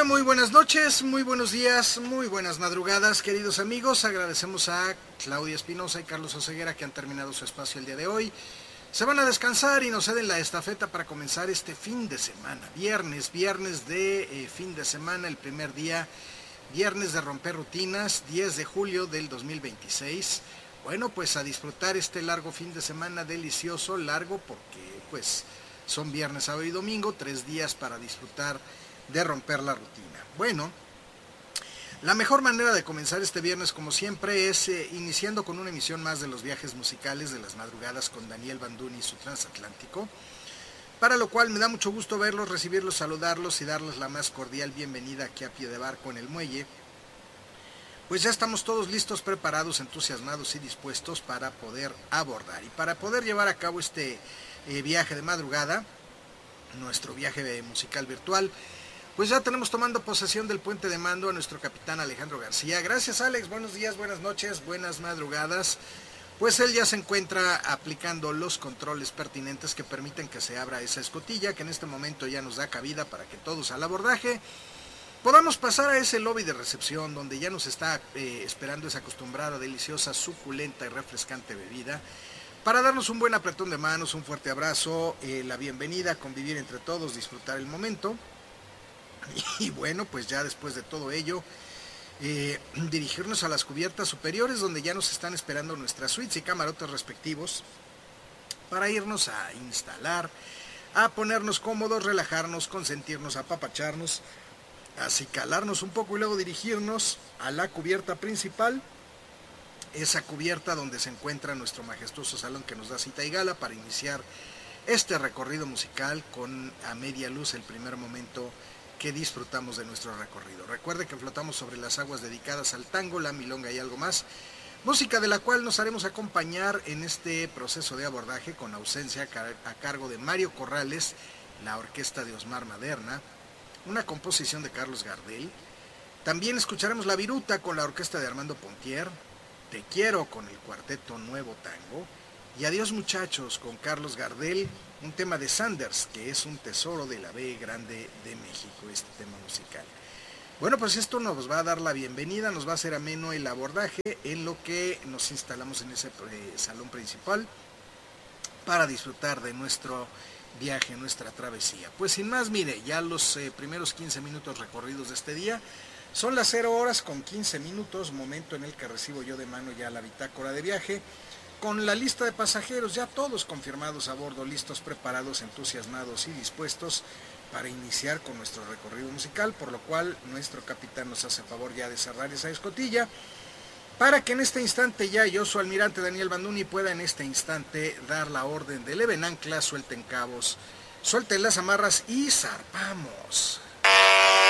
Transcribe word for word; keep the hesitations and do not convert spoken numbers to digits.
Hola, muy buenas noches, muy buenos días, muy buenas madrugadas, queridos amigos. Agradecemos a Claudia Espinosa y Carlos Oseguera que han terminado su espacio el día de hoy. Se van a descansar y nos ceden la estafeta para comenzar este fin de semana. Viernes, viernes de eh, fin de semana, el primer día, viernes de romper rutinas, diez de julio del dos mil veintiséis. Bueno, pues a disfrutar este largo fin de semana delicioso, largo porque pues son viernes, sábado y domingo, tres días para disfrutar de romper la rutina. Bueno, la mejor manera de comenzar este viernes, como siempre, es eh, iniciando con una emisión más de los viajes musicales de las madrugadas con Daniel Banduni y su transatlántico, para lo cual me da mucho gusto verlos, recibirlos, saludarlos y darles la más cordial bienvenida aquí a pie de barco en el muelle. Pues ya estamos todos listos, preparados, entusiasmados y dispuestos para poder abordar y para poder llevar a cabo este eh, viaje de madrugada, nuestro viaje musical virtual. Pues ya tenemos tomando posesión del puente de mando a nuestro capitán Alejandro García. Gracias, Alex, buenos días, buenas noches, buenas madrugadas. Pues él ya se encuentra aplicando los controles pertinentes que permiten que se abra esa escotilla, que en este momento ya nos da cabida para que todos al abordaje podamos pasar a ese lobby de recepción donde ya nos está eh, esperando esa acostumbrada, deliciosa, suculenta y refrescante bebida, para darnos un buen apretón de manos, un fuerte abrazo, eh, la bienvenida, convivir entre todos, disfrutar el momento. Y bueno, pues ya después de todo ello, eh, dirigirnos a las cubiertas superiores donde ya nos están esperando nuestras suites y camarotes respectivos para irnos a instalar, a ponernos cómodos, relajarnos, consentirnos, apapacharnos, acicalarnos un poco y luego dirigirnos a la cubierta principal, esa cubierta donde se encuentra nuestro majestuoso salón que nos da cita y gala para iniciar este recorrido musical con a media luz el primer momento que disfrutamos de nuestro recorrido. Recuerde que flotamos sobre las aguas dedicadas al tango, la milonga y algo más, música de la cual nos haremos acompañar en este proceso de abordaje con ausencia a cargo de Mario Corrales, la orquesta de Osmar Maderna, una composición de Carlos Gardel. También escucharemos La Viruta con la orquesta de Armando Pontier, Te Quiero con el cuarteto Nuevo Tango y Adiós Muchachos con Carlos Gardel, un tema de Sanders, que es un tesoro de la B grande de México, este tema musical. Bueno, pues esto nos va a dar la bienvenida, nos va a hacer ameno el abordaje en lo que nos instalamos en ese eh, salón principal para disfrutar de nuestro viaje, nuestra travesía. Pues sin más, mire, ya los eh, primeros quince minutos recorridos de este día, son las cero horas con quince minutos, momento en el que recibo yo de mano ya la bitácora de viaje, con la lista de pasajeros, ya todos confirmados a bordo, listos, preparados, entusiasmados y dispuestos para iniciar con nuestro recorrido musical, por lo cual nuestro capitán nos hace favor ya de cerrar esa escotilla, para que en este instante ya yo, su almirante Daniel Banduni, pueda en este instante dar la orden de leven anclas, suelten cabos, suelten las amarras y zarpamos.